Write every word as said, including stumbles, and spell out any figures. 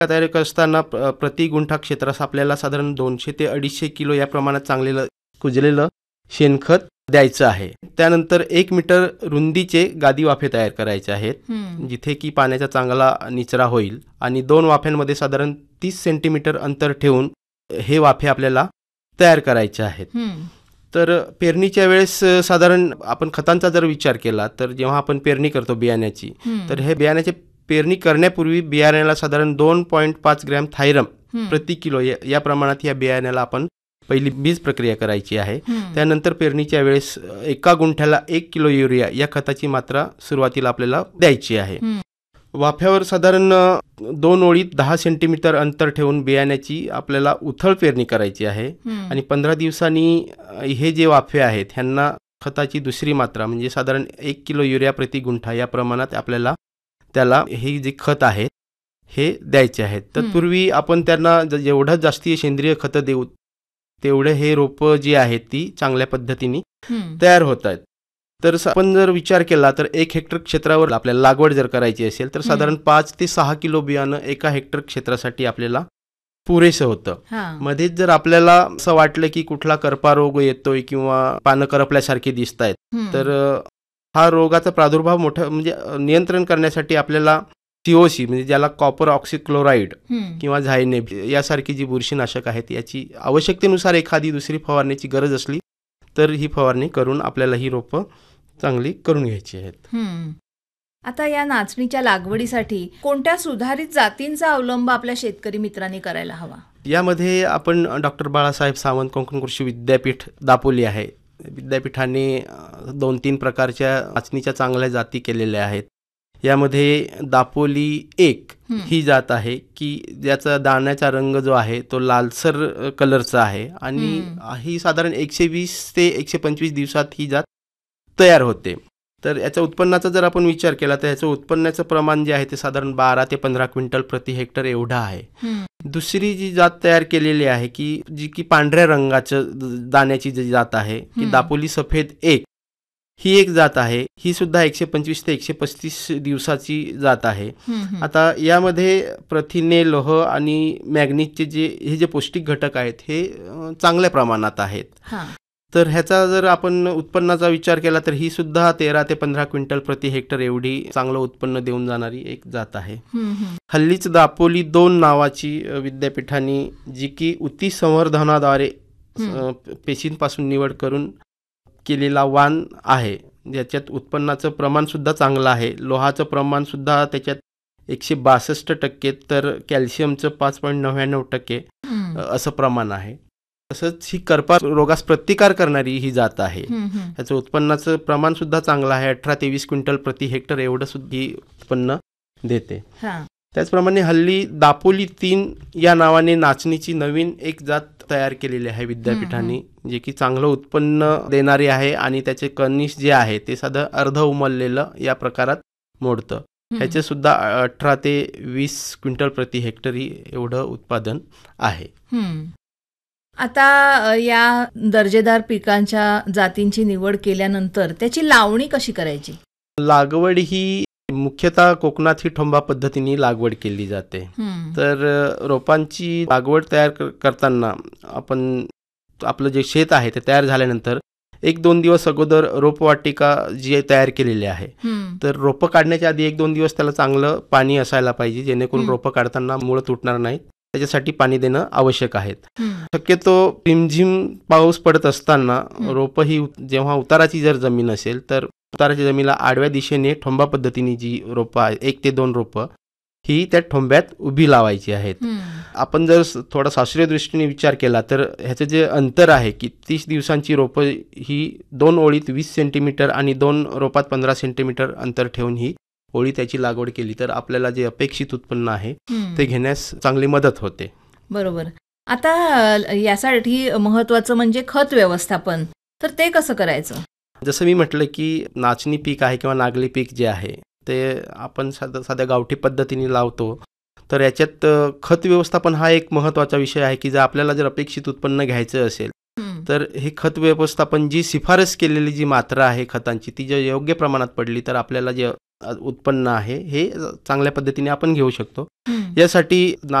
तयार करत असताना प्रति गुंठा क्षेत्रास आपल्याला साधारण दोनशे ते अडीचशे किलो या प्रमाणात चांगलेलं कुजलेलं शेणखत द्यायचं आहे. त्यानंतर एक मीटर रुंदीचे गादी वाफे तयार करायचे आहेत, जिथे की पाण्याचा चांगला निचरा होईल, आणि दोन वाफ्यांमध्ये साधारण तीस सेंटीमीटर अंतर ठेवून हे वाफे आपल्याला तयार करायचे आहेत. तर पेरणीच्या वेळेस साधारण आपण खतांचा जर विचार केला तर जेव्हा आपण पेरणी करतो बियाण्याची, तर हे बियाण्याची पेरणी करण्यापूर्वी बियाण्याला साधारण दोन पॉईंट पाच ग्रॅम थायरम प्रति किलो या प्रमाणात या बियाण्याला आपण पहिली बीज प्रक्रिया करायची आहे. त्यानंतर पेरणीच्या वेळेस एका गुंठ्याला एक किलो युरिया या खताची मात्रा सुरुवातीला आपल्याला द्यायची आहे. वाफ्यावर साधारण दोन ओळीत दहा सेंटीमीटर अंतर ठेवून बियाण्याची आपल्याला उथळ पेरणी करायची आहे, आणि पंधरा दिवसांनी हे जे वाफे आहेत ह्यांना खताची दुसरी मात्रा म्हणजे साधारण एक किलो युरिया प्रति गुंठा या प्रमाणात आपल्याला त्याला हे जे खत आहे हे द्यायचे आहेत. तत्पूर्वी आपण त्यांना जेवढं जास्ती सेंद्रिय खतं देऊ तेवढे हे रोपं जी आहेत ती चांगल्या पद्धतीने तयार होत आहेत. तर आपण जर विचार केला तर एक हेक्टर क्षेत्रावर आपल्याला लागवड जर करायची असेल तर साधारण पाच ते सहा किलो बियाणं एका हेक्टर क्षेत्रासाठी आपल्याला पुरेसं होतं. मध्येच जर आपल्याला असं वाटलं की कुठला करपा रोग येतोय किंवा पानं करपल्यासारखी दिसत आहेत, तर हा रोगाचा प्रादुर्भाव मोठा म्हणजे नियंत्रण करण्यासाठी आपल्याला सीओसी म्हणजे ज्याला कॉपर ऑक्सिक्लोराईड किंवा झायनेब यासारखी जी बुरशीनाशक आहेत याची आवश्यकतेनुसार एखादी दुसरी फवारण्याची गरज असली तर ही फवारणी करून आपल्याला ही रोपं चांगली करून घ्यायची आहेत. आता या नाचणीच्या लागवडीसाठी कोणत्या सुधारित जातींचा अवलंब आपल्या शेतकरी मित्रांनी करायला हवा? यामध्ये आपण डॉक्टर बाळासाहेब सावंत कोकण कृषी विद्यापीठ दापोली आहे, विद्यापीठाने दोन तीन प्रकारच्या नाचणीच्या चांगल्या जाती केलेल्या आहेत. यामध्ये दापोली एक ही जात आहे की ज्याचा दाण्याचा रंग जो आहे तो लालसर कलरचा आहे, आणि ही साधारण एकशे वीस ते एकशे पंचवीस दिवसात ही जात तयार होते. तर याच्या उत्पन्नाचा जर आपण विचार केला तर याचं उत्पन्नाचं प्रमाण जे आहे ते साधारण बारा ते पंधरा क्विंटल प्रति हेक्टर एवढं आहे. दुसरी जी जात तयार केलेली आहे की जी की पांढऱ्या रंगाचं दाण्याची जी जात आहे की दापोली सफेद एक ही एक जात आहे. ही सुद्धा एकशे पंचवीस ते एकशे पस्तीस दिवसाची जात आहे. आता यामध्ये प्रथिने, लोह आणि मॅग्नीजचे जे हे जे पौष्टिक घटक आहेत हे चांगल्या प्रमाणात आहेत. तर ह्याचा जर आपण उत्पन्नाचा विचार केला तर ही सुद्धा तेरा ते पंधरा क्विंटल प्रति हेक्टर एवढी चांगलं उत्पन्न देऊन जाणारी एक जात आहे. हल्लीच दापोली दोन नावाची विद्यापीठाने जी की उती संवर्धनाद्वारे पेशींपासून निवड करून केलेला वाण आहे, ज्याच्यात उत्पन्नाचं प्रमाण सुद्धा चांगलं आहे. लोहाचं प्रमाण सुद्धा त्याच्यात एकशे बासष्ट टक्के तर कॅल्शियमचं पाच पॉईंट नव्याण्णव टक्के असं प्रमाण आहे. तसंच ही करपा रोगास प्रतिकार करणारी ही जात आहे. त्याचं उत्पन्नाचं प्रमाण सुद्धा चांगलं आहे, अठरा ते वीस क्विंटल प्रति हेक्टर एवढं सुद्धा ही उत्पन्न देते. त्याचप्रमाणे हल्ली दापोली तीन या नावाने नाचणीची नवीन एक जात तयार केलेली आहे विद्यापीठाने, जे की चांगलं उत्पन्न देणारी आहे आणि त्याचे कनिश जे आहे ते साधं अर्ध उमललेलं या प्रकारात मोडतं. ह्याचे सुद्धा अठरा ते वीस क्विंटल प्रति हेक्टर ही एवढं उत्पादन आहे. आता या दर्जेदार पिकांच्या जातींची निवड केल्यानंतर त्याची लावणी कशी करायची? लागवड ही मुख्यतः कोकणात ही ठोंबा पद्धतीने लागवड केली जाते. तर रोपांची लागवड तयार करताना आपण आपलं जे शेत आहे ते तयार झाल्यानंतर एक दोन दिवस अगोदर रोपवाटिका जी तयार केलेली आहे, तर रोपं काढण्याच्या आधी एक दोन दिवस त्याला चांगलं पाणी असायला पाहिजे, जेणेकरून रोपं काढताना मुळं तुटणार नाहीत. त्याच्यासाठी पाणी देणं आवश्यक आहे. शक्यतो रिमझिम पाऊस पडत असताना रोपं ही जेव्हा उताराची जर जमीन असेल तर उताराच्या जमिनीला आडव्या दिशेने ठोंबा पद्धतीने जी रोपं आहे एक ते दोन रोपं ही त्या ठोंब्यात उभी लावायची आहेत. आपण जर थोडा शास्त्रीय दृष्टीने विचार केला तर ह्याचं जे अंतर आहे की तीस दिवसांची रोपं ही दोन ओळीत वीस सेंटीमीटर आणि दोन रोपात पंधरा सेंटीमीटर अंतर ठेवून ही ओळी त्याची लागवड केली तर आपल्याला जे अपेक्षित उत्पन्न आहे ते घेण्यास चांगली मदत होते. बरोबर. आता यासाठी महत्वाचं म्हणजे खत व्यवस्थापन, तर ते कसं करायचं? जसं मी म्हटलं की नाचणी पीक आहे किंवा नागली पीक जे आहे ते आपण साध्या साध्या गावठी पद्धतीने लावतो, तर याच्यात खत व्यवस्थापन हा एक महत्त्वाचा विषय आहे की जर आपल्याला जर अपेक्षित उत्पन्न घ्यायचं असेल तर हे खत व्यवस्थापन जी शिफारस केलेली जी मात्रा आहे खतांची ती जर योग्य प्रमाणात पडली तर आपल्याला जे उत्पन्न आहे हे चांगल्या पद्धतीने आपण घेऊ शकतो. हं. यासाठी